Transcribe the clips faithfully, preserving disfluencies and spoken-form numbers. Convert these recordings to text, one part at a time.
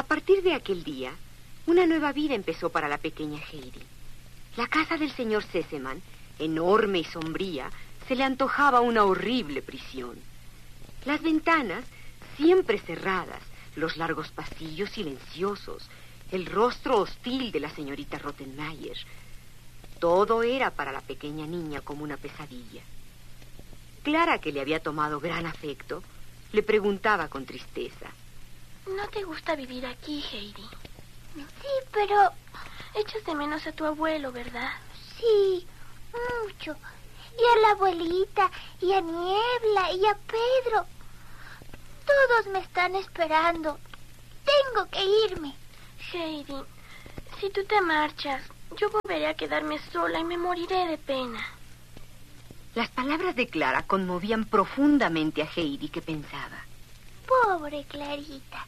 A partir de aquel día, una nueva vida empezó para la pequeña Heidi. La casa del señor Sesemann, enorme y sombría, se le antojaba una horrible prisión. Las ventanas, siempre cerradas, los largos pasillos silenciosos, el rostro hostil de la señorita Rottenmeier. Todo era para la pequeña niña como una pesadilla. Clara, que le había tomado gran afecto, le preguntaba con tristeza: ¿No te gusta vivir aquí, Heidi? Sí, pero echas de menos a tu abuelo, ¿verdad? Sí, mucho. Y a la abuelita, y a Niebla, y a Pedro. Todos me están esperando. Tengo que irme. Heidi, si tú te marchas, yo volveré a quedarme sola y me moriré de pena. Las palabras de Clara conmovían profundamente a Heidi, que pensaba: pobre Clarita.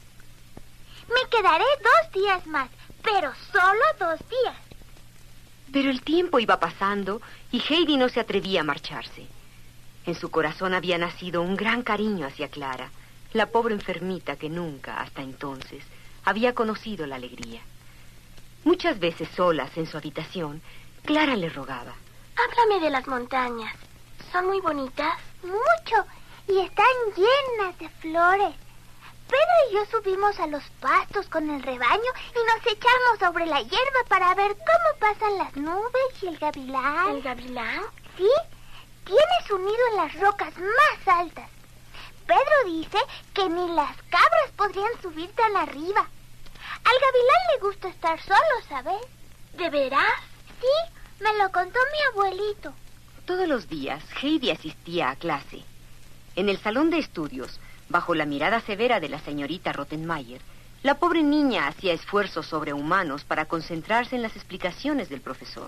Me quedaré dos días más, pero solo dos días. Pero el tiempo iba pasando y Heidi no se atrevía a marcharse. En su corazón había nacido un gran cariño hacia Clara, la pobre enfermita que nunca, hasta entonces, había conocido la alegría. Muchas veces solas en su habitación, Clara le rogaba: háblame de las montañas. ¿Son muy bonitas? Mucho, y están llenas de flores. Pedro y yo subimos a los pastos con el rebaño y nos echamos sobre la hierba para ver cómo pasan las nubes y el gavilán. ¿El gavilán? Sí, tiene su nido en las rocas más altas. Pedro dice que ni las cabras podrían subir tan arriba. Al gavilán le gusta estar solo, ¿sabes? ¿De veras? Sí, me lo contó mi abuelito. Todos los días, Heidi asistía a clase. En el salón de estudios, bajo la mirada severa de la señorita Rottenmeier, la pobre niña hacía esfuerzos sobrehumanos para concentrarse en las explicaciones del profesor.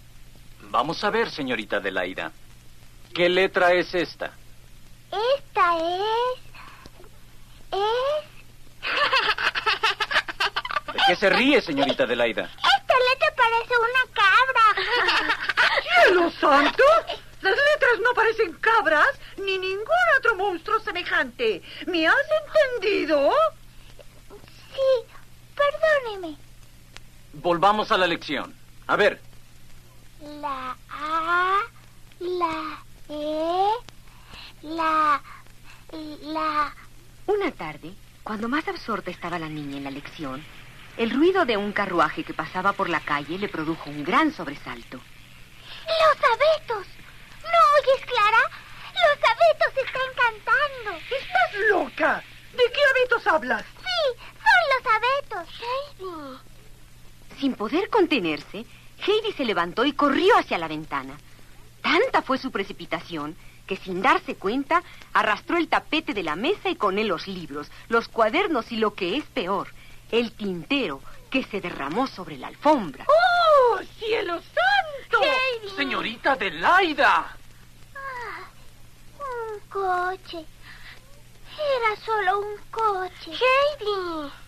Vamos a ver, señorita Adelaida. ¿Qué letra es esta? Esta es... es... ¿De qué se ríe, señorita Adelaida? Esta letra parece una cabra. ¡Cielo santo! Las letras no parecen cabras ni ningún otro monstruo semejante. ¿Me has entendido? Sí, perdóneme. Volvamos a la lección. A ver. La A, la E, la... la... Una tarde, cuando más absorta estaba la niña en la lección, el ruido de un carruaje que pasaba por la calle le produjo un gran sobresalto. ¡Los abetos! ¿No oyes, Clara? ¡Los abetos están cantando! ¡Estás loca! ¿De qué abetos hablas? Sí, son los abetos. Heidi. Sin poder contenerse, Heidi se levantó y corrió hacia la ventana. Tanta fue su precipitación que, sin darse cuenta, arrastró el tapete de la mesa y con él los libros, los cuadernos y, lo que es peor, el tintero, que se derramó sobre la alfombra. ¡Oh, cielo santo! Heidi. ¡Señorita Adelaida! Ah, un coche. Era solo un coche. Heidi.